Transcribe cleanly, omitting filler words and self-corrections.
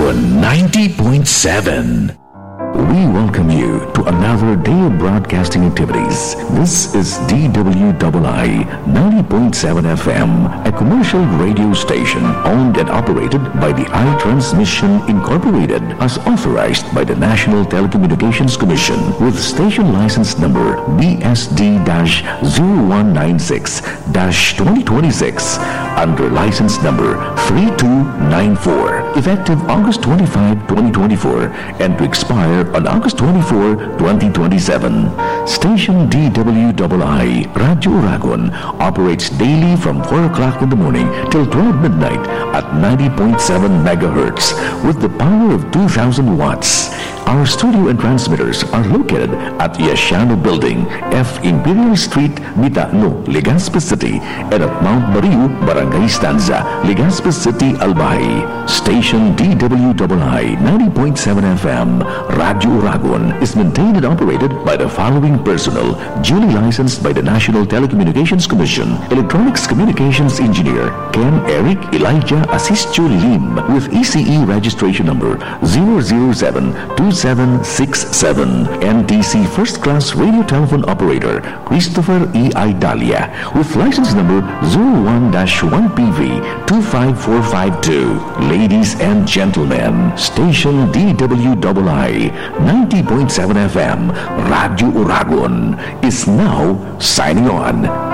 Uragon 90.7. We welcome you to another day of broadcasting activities. This is DWII 90.7 FM, a commercial radio station owned and operated by the iTransmission Incorporated as authorized by the National Telecommunications Commission with station license number BSD-0196-2026 under license number 3294, effective August 25, 2024 and to expire on August 24, 2027. Station DWII Radio Uragon operates daily from 4 o'clock in the morning till 12 midnight at 90.7 megahertz with the power of 2,000 watts. Our studio and transmitters are located at Yashano Building, F. Imperial Street, Mitano, Legazpi City, and at Mount Bariu, Barangay Stanza, Legazpi City, Albay. Station DWII 90.7 FM, Radio Uragon is maintained and operated by the following personnel, duly licensed by the National Telecommunications Commission. Electronics Communications Engineer Ken Eric Elijah Asisio Lim with ECE registration number 0072767. NTC First Class Radio Telephone Operator Christopher E. Idalia with license number 01-1PV25452. Ladies and gentlemen, Station DWII 90.7 FM, Radio Uragon is now signing on.